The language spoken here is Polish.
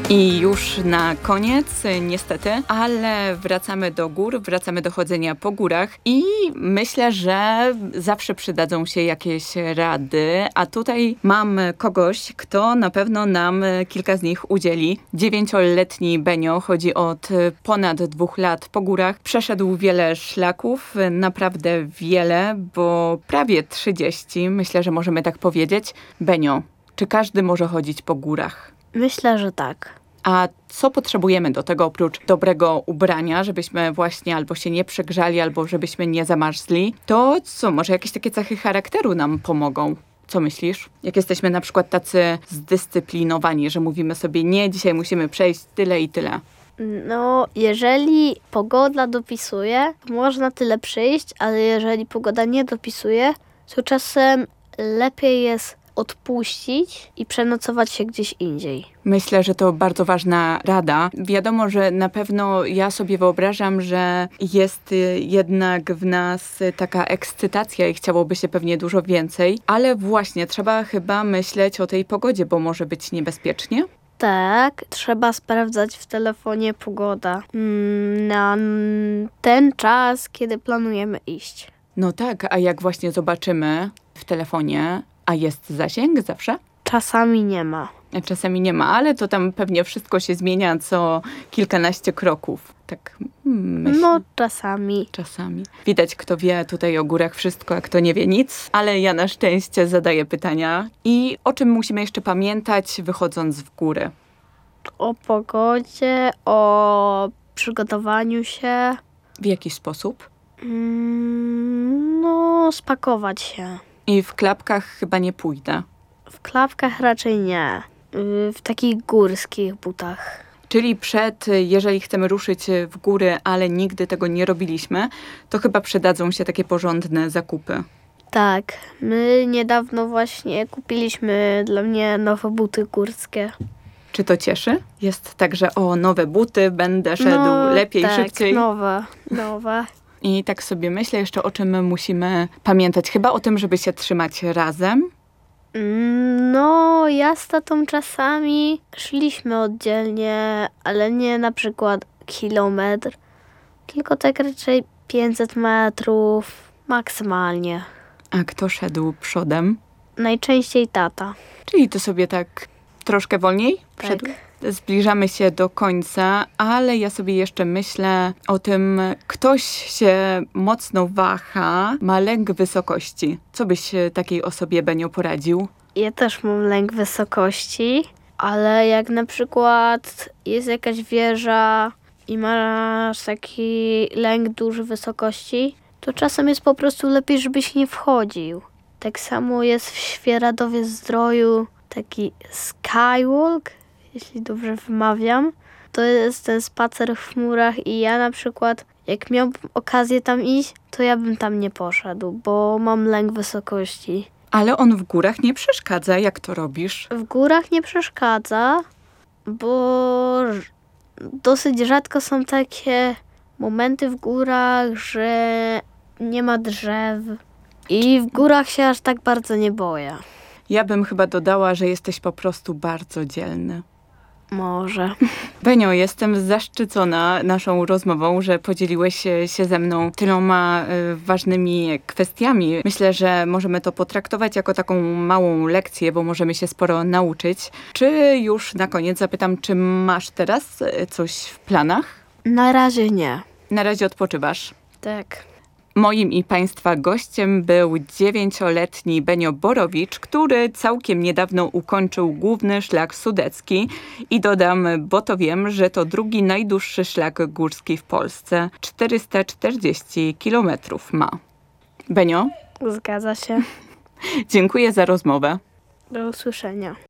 I już na koniec, niestety, ale wracamy do gór, wracamy do chodzenia po górach i myślę, że zawsze przydadzą się jakieś rady, a tutaj mam kogoś, kto na pewno nam kilka z nich udzieli. 9-letni Benio chodzi od ponad 2 lat po górach, przeszedł wiele szlaków, naprawdę wiele, bo prawie 30, myślę, że możemy tak powiedzieć. Benio, czy każdy może chodzić po górach? Myślę, że tak. A co potrzebujemy do tego oprócz dobrego ubrania, żebyśmy właśnie albo się nie przegrzali, albo żebyśmy nie zamarzli? To co, może jakieś takie cechy charakteru nam pomogą? Co myślisz? Jak jesteśmy na przykład tacy zdyscyplinowani, że mówimy sobie nie, dzisiaj musimy przejść tyle i tyle. No, jeżeli pogoda dopisuje, to można tyle przyjść, ale jeżeli pogoda nie dopisuje, to czasem lepiej jest odpuścić i przenocować się gdzieś indziej. Myślę, że to bardzo ważna rada. Wiadomo, że na pewno ja sobie wyobrażam, że jest jednak w nas taka ekscytacja i chciałoby się pewnie dużo więcej, ale właśnie trzeba chyba myśleć o tej pogodzie, bo może być niebezpiecznie. Tak, trzeba sprawdzać w telefonie pogoda na ten czas, kiedy planujemy iść. No tak, a jak właśnie zobaczymy w telefonie, a jest zasięg zawsze? Czasami nie ma. Czasami nie ma, ale to tam pewnie wszystko się zmienia co kilkanaście kroków. Tak myślę. No, czasami. Czasami. Widać, kto wie tutaj o górach wszystko, a kto nie wie nic, ale ja na szczęście zadaję pytania. I o czym musimy jeszcze pamiętać, wychodząc w góry? O pogodzie, o przygotowaniu się. W jaki sposób? No, spakować się. I w klapkach chyba nie pójdę. W klapkach raczej nie. W takich górskich butach. Czyli jeżeli chcemy ruszyć w góry, ale nigdy tego nie robiliśmy, to chyba przydadzą się takie porządne zakupy. Tak, my niedawno właśnie kupiliśmy dla mnie nowe buty górskie. Czy to cieszy? Jest tak, że nowe buty, będę szedł lepiej, tak, szybciej. nowe. I tak sobie myślę jeszcze, o czym my musimy pamiętać. Chyba o tym, żeby się trzymać razem. No, ja z tatą czasami szliśmy oddzielnie, ale nie na przykład kilometr, tylko tak raczej 500 metrów maksymalnie. A kto szedł przodem? Najczęściej tata. Czyli to sobie tak troszkę wolniej Tak. Zbliżamy się do końca, ale ja sobie jeszcze myślę o tym, ktoś się mocno waha, ma lęk wysokości. Co byś takiej osobie, Benio, poradził? Ja też mam lęk wysokości, ale jak na przykład jest jakaś wieża i masz taki lęk duży wysokości, to czasem jest po prostu lepiej, żebyś nie wchodził. Tak samo jest w Świeradowie Zdroju taki skywalk, jeśli dobrze wymawiam. To jest ten spacer w chmurach i ja na przykład, jak miałbym okazję tam iść, to ja bym tam nie poszedł, bo mam lęk wysokości. Ale on w górach nie przeszkadza. Jak to robisz? W górach nie przeszkadza, bo dosyć rzadko są takie momenty w górach, że nie ma drzew. I w górach się aż tak bardzo nie boję. Ja bym chyba dodała, że jesteś po prostu bardzo dzielny. Może. Benio, jestem zaszczycona naszą rozmową, że podzieliłeś się ze mną tyloma ważnymi kwestiami. Myślę, że możemy to potraktować jako taką małą lekcję, bo możemy się sporo nauczyć. Czy już na koniec zapytam, czy masz teraz coś w planach? Na razie nie. Na razie odpoczywasz. Tak. Moim i Państwa gościem był 9-letni Benio Borowicz, który całkiem niedawno ukończył główny szlak sudecki i dodam, bo to wiem, że to drugi najdłuższy szlak górski w Polsce. 440 kilometrów ma. Benio, Zgadza się. dziękuję za rozmowę. Do usłyszenia.